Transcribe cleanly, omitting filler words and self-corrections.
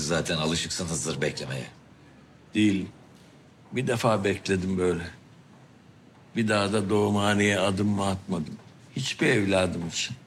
Siz zaten alışıksınızdır beklemeye. Değilim. Bir defa bekledim böyle. Bir daha da doğumhaneye adım mı atmadım. Hiçbir evladım için.